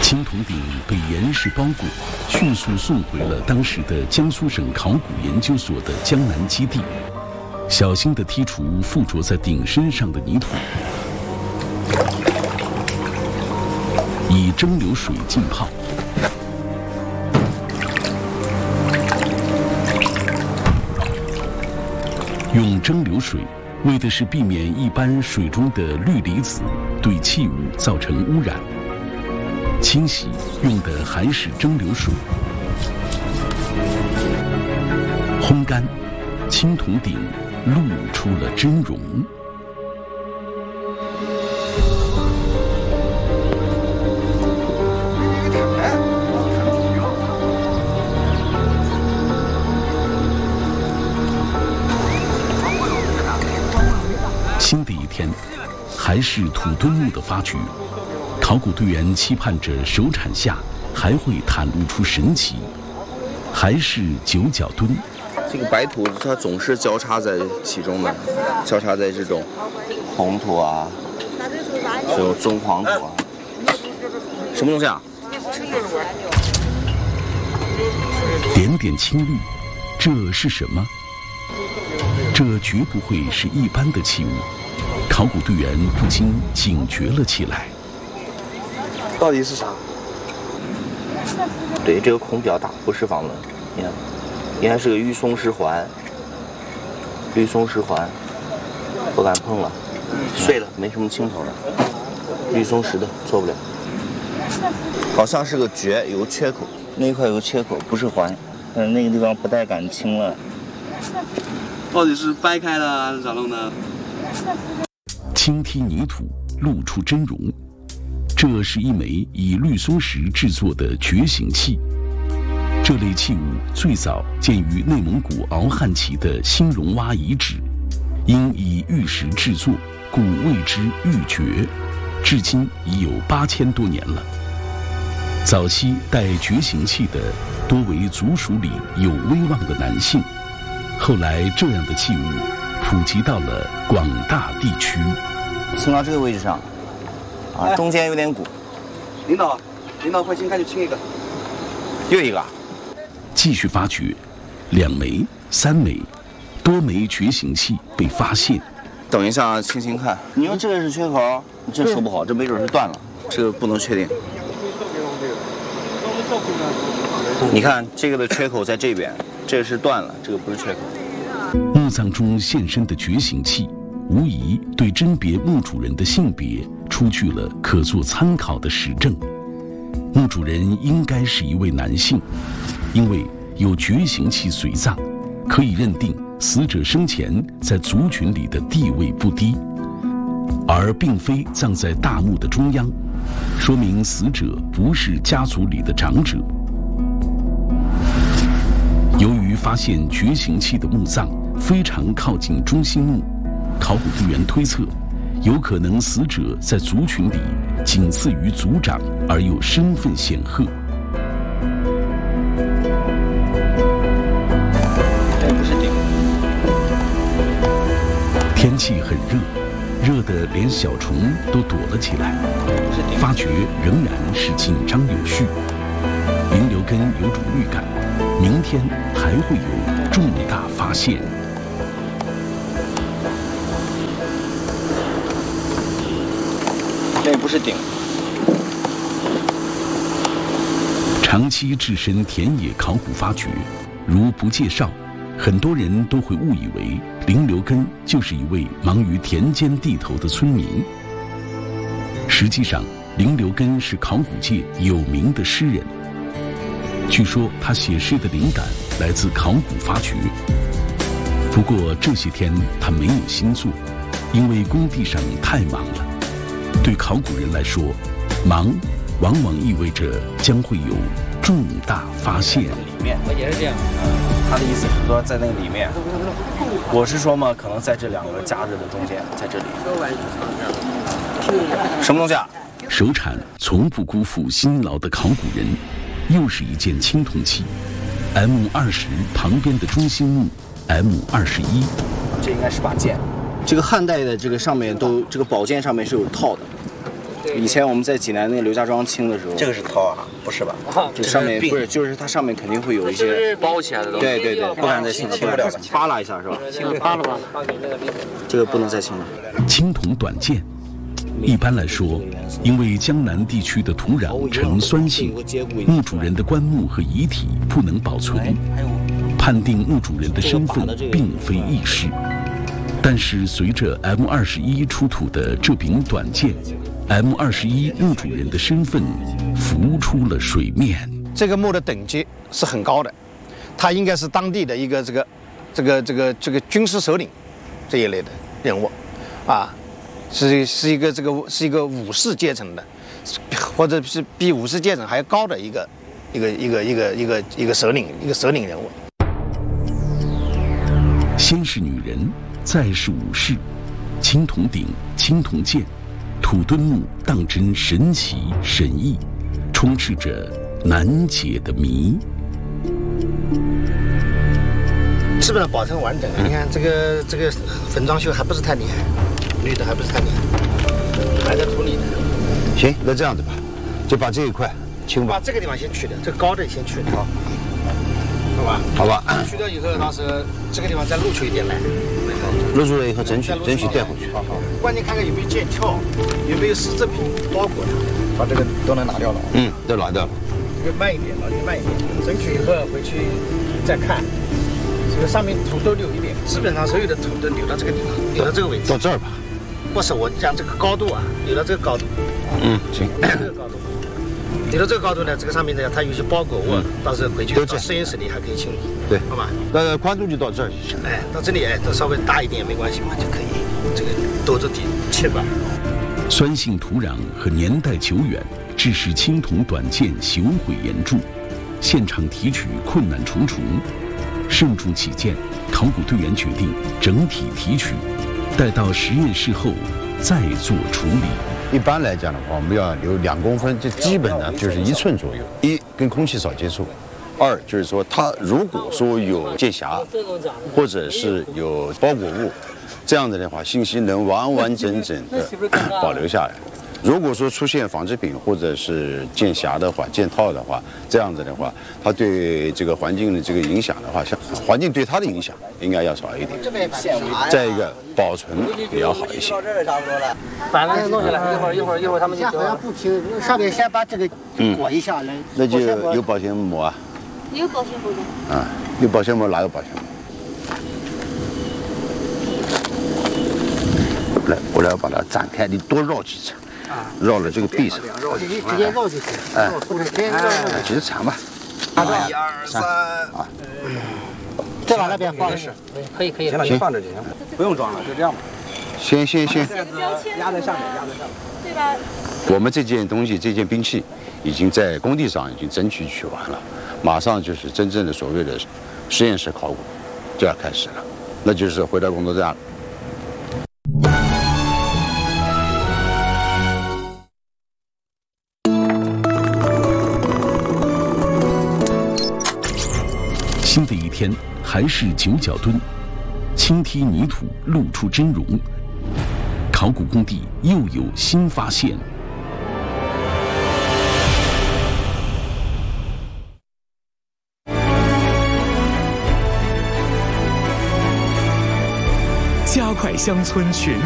青铜鼎被严实包裹，迅速送回了当时的江苏省考古研究所的江南基地，小心地剔除附着在鼎身上的泥土，以蒸馏水浸泡。用蒸馏水，为的是避免一般水中的氯离子对器物造成污染。清洗用的还是蒸馏水。烘干，青铜鼎露出了真容。新的一天，还是土墩木的发掘。考古队员期盼着手铲下还会袒露出神奇，还是九角墩。 这个白土它总是交叉在其中的，交叉在这种红土啊，这种棕黄土啊。什么东西啊？ 点点青绿，这是什么？这绝不会是一般的器物。考古队员不禁警觉了起来。 到底是啥？ 对，这个孔比较大，不是房门。你看，应该是个玉松石环。玉松石环，不敢碰了，碎了，没什么青头了。玉松石的做不了。好像是个橛，有个缺口，那一块有个缺口，不是环，但是那个地方不太敢清了。 到底是掰开了还是咋弄的？ 轻踢泥土，露出真容。这是一枚以绿松石制作的觉醒器。这类器物最早见于内蒙古敖汉旗的兴隆洼遗址，因以玉石制作，故谓之玉珏。至今已有8000多年了。早期带觉醒器的多为族属里有威望的男性，后来这样的器物普及到了广大地区。 清到这个位置上。啊，中间有点鼓。 领导，快清开就清一个， 又一个。 继续发掘，2枚、3枚，多枚觉醒器被发现。 等一下，清清看。你说这个是缺口，这说不好，这没准是断了，这个不能确定。你看这个的缺口在这边，这个是断了，这个不是缺口。 墓葬中现身的觉醒器，无疑对甄别墓主人的性别出具了可做参考的实证。墓主人应该是一位男性，因为有觉醒器随葬，可以认定死者生前在族群里的地位不低，而并非葬在大墓的中央，说明死者不是家族里的长者。由于发现觉醒器的墓葬非常靠近中心墓，考古队员推测，有可能死者在族群里仅次于族长，而又身份显赫。天气很热，热得连小虫都躲了起来。发掘仍然是紧张有序，灵流根有种预感，明天还会有重大发现。 这不是鼎。 长期置身田野考古发掘，如不介绍，很多人都会误以为灵流根就是一位忙于田间地头的村民。实际上，灵流根是考古界有名的诗人。据说他写诗的灵感来自考古发掘。不过这些天他没有新作，因为工地上太忙了。对考古人来说，忙往往意味着将会有重大发现。 里面我也是这样，他的意思是说在那个里面，我是说嘛，可能在这2个夹着的中间，在这里。什么东西啊？ 手铲从不辜负辛劳的考古人，又是一件青铜器 M20 旁边的中心墓 M21。 这应该是把剑。这个汉代的这个上面都这个宝剑上面是有套的， 以前我们在济南那个刘家庄清的时候， 这个是掏啊，不是吧？ 这上面不是，就是它上面肯定会有一些包起来的东西。 对对对，不然再清不了，扒拉一下是吧？ 扒了吧。 这个不能再清了。 青铜短剑，一般来说，因为江南地区的土壤呈酸性，墓主人的棺木和遗体不能保存，判定墓主人的身份并非易事。但是随着 M21出土的这柄短剑，M21墓主人的身份浮出了水面。 这个墓的等级是很高的，他应该是当地的一个这个军事首领这一类的人物，啊，是一个武士阶层的，或者是比武士阶层还高的一个首领人物。 先是女人，再是武士，青铜鼎、青铜剑，土墩木当真神奇神异，充斥着难解的谜。 基本上保存完整。你看这个粉装修还不是太厉害，绿的还不是太厉害，还在土里呢。 行，那这样子吧，就把这一块清吧。 把这个地方先去掉，这个高的先去掉，好吧？ 好吧。 去掉以后，到时候这个地方再露出一点来。 露出了以后，争取带回去。 好。关键看看有没有剑鞘，有没有丝织品包裹它，把这个都能拿掉了。 都拿掉了。 这个慢一点，老弟慢一点，争取以后回去再看。这个上面土都留一遍，基本上所有的土都留到这个地方，留到这个位置。 到这儿吧。 不是，我讲这个高度啊，留到这个高度。 行。 这个高度，留到这个高度呢，这个上面呢，它有些包裹物，到时候回去到实验室里还可以清理。 对， 好吧。 那宽度就到这儿就行了。 到这里都稍微大一点也没关系嘛，就可以这个兜着底切吧。 酸性土壤和年代久远，致使青铜短剑朽毁严重，现场提取困难重重。慎重起见，考古队员决定整体提取，待到实验室后再做处理。 一般来讲的话，我们要留2公分，这基本呢就是1寸左右。一，跟空气少接触；二，就是说它如果说有剑匣，或者是有包裹物，这样子的话，信息能完完整整的保留下来。如果说出现纺织品或者是剑匣的话、剑套的话，这样子的话，它对这个环境的这个影响的话，像环境对它的影响应该要少一点。再一个，保存也要好一些。 把那个弄下来，一会儿他们就走。好像不平，上面先把这个裹一下来。 那就有保鲜膜啊。 有保鲜膜的。 啊，有保鲜膜，哪有保鲜膜？来，我来把它展开，你多绕几层。绕了这个壁上， 直接绕就行。 其实长吧。 1、2、3 啊。 再往那边放。可以。 行了，你放着就行，不用装了，就这样吧。 先。 压在上面， 对吧？ 我们这件东西，这件兵器，已经在工地上已经争取完了，马上就是真正的所谓的实验室考古就要开始了，那就是回到工作站了。 新的一天还是9角墩，轻踢泥土露出真容，考古工地又有新发现。 加快乡村全